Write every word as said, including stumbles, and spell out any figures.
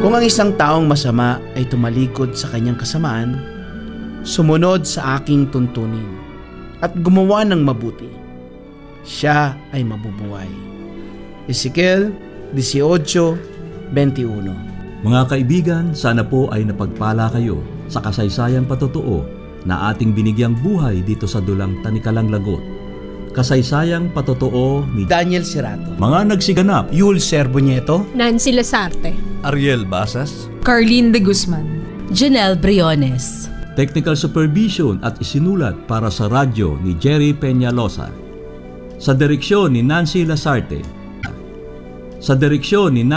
Kung ang isang taong masama ay tumalikod sa kanyang kasamaan, sumunod sa aking tuntunin, at gumawa ng mabuti, siya ay mabubuhay. Ezekiel eighteen twenty-one. Mga kaibigan, sana po ay napagpala kayo sa kasaysayang patotoo na ating binigyang buhay dito sa dulang Tanikalang Lagot. Kasaysayang patotoo ni Daniel Sirato, mga nagsiganap, Yul Serbuñeto, Nancy Lasarte, Ariel Basas, Carlene de Guzman, Janelle Briones. technical supervision at isinulat para sa radyo ni Jerry Peñalosa. Sa direksyon ni Nancy Lasarte. Sa direksyon ni